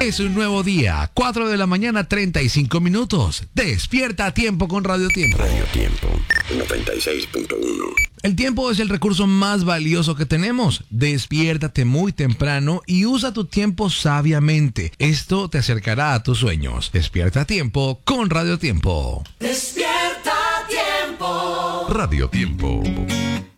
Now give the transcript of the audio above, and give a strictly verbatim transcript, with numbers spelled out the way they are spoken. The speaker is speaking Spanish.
Es un nuevo día, cuatro de la mañana, treinta y cinco minutos. Despierta a tiempo con Radio Tiempo. Radio Tiempo, noventa y seis punto uno. El tiempo es el recurso más valioso que tenemos. Despiértate muy temprano y usa tu tiempo sabiamente. Esto te acercará a tus sueños. Despierta a tiempo con Radio Tiempo. Despierta a tiempo. Radio Tiempo.